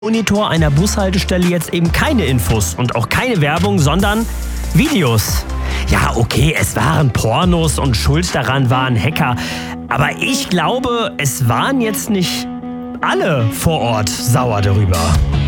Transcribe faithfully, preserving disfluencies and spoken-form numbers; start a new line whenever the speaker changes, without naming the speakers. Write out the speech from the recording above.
Monitor einer Bushaltestelle jetzt eben keine Infos und auch keine Werbung, sondern Videos. Ja, okay, es waren Pornos und schuld daran waren Hacker. Aber ich glaube, es waren jetzt nicht alle vor Ort sauer darüber.